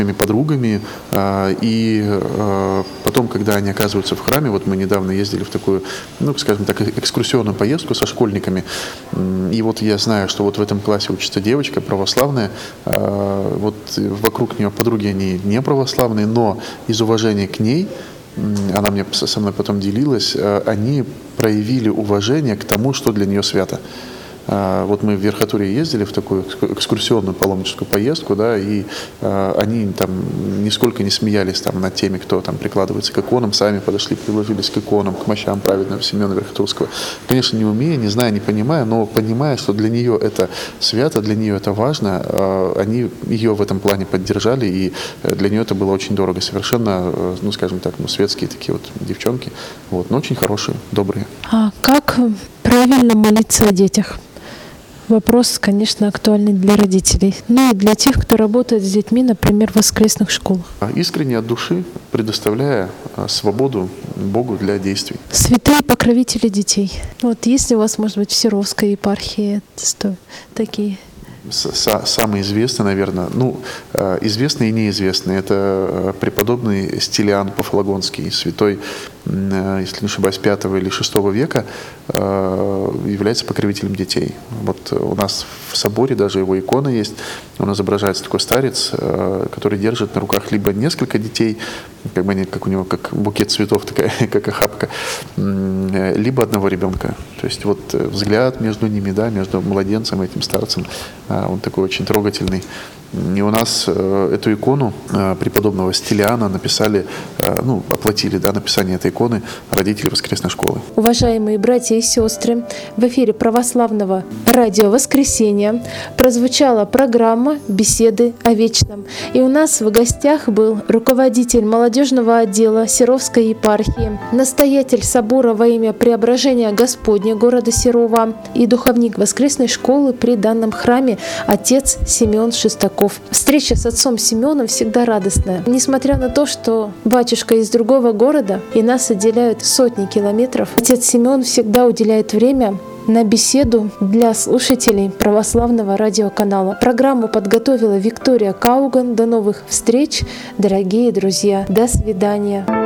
подругами, и потом, когда они оказываются в храме, вот мы недавно ездили в такую, ну, скажем так, экскурсионную поездку со школьниками, и вот я знаю, что вот в этом классе учится девочка православная, вот вокруг нее подруги, они не православные, но из уважения к ней, она мне со мной потом делилась, они проявили уважение к тому, что для нее свято. Вот мы в Верхотурье ездили в такую экскурсионную паломническую поездку, да, и они там нисколько не смеялись там над теми, кто там прикладывается к иконам, сами подошли, приложились к иконам, к мощам праведного Симеона Верхотурского. Конечно, не умея, не зная, не понимая, но понимая, что для нее это свято, для нее это важно, они ее в этом плане поддержали, и для нее это было очень дорого. Совершенно, ну, скажем так, ну, светские такие вот девчонки, вот, но очень хорошие, добрые. А как правильно молиться о детях? Вопрос, конечно, актуальный для родителей, но и для тех, кто работает с детьми, например, в воскресных школах. Искренне от души, предоставляя свободу Богу для действий. Святые покровители детей. Вот есть ли у вас, может быть, в Серовской епархии такие? Самый известный, наверное, ну, известный и неизвестный, это преподобный Стилиан Пафлагонский, святой, если не ошибаюсь, 5 или 6 века, является покровителем детей. Вот у нас в соборе даже его икона есть, он изображается такой старец, который держит на руках либо несколько детей, как бы они, как у него, как букет цветов, такая, как охапка, либо одного ребенка. То есть вот взгляд между ними, да, между младенцем и этим старцем, он такой очень трогательный. И у нас эту икону преподобного Стилиана написали, ну, оплатили, да, написание этой иконы родители воскресной школы. Уважаемые братья и сестры, в эфире православного радио «Воскресенье» прозвучала программа «Беседы о вечном». И у нас в гостях был руководитель молодежного отдела Серовской епархии, настоятель собора во имя Преображения Господня города Серова и духовник воскресной школы при данном храме отец Семен Шестаков. Встреча с отцом Семеном всегда радостная. Несмотря на то, что батюшка из другого города и нас отделяют сотни километров, отец Семен всегда уделяет время на беседу для слушателей православного радиоканала. Программу подготовила Виктория Кауган. До новых встреч, дорогие друзья. До свидания.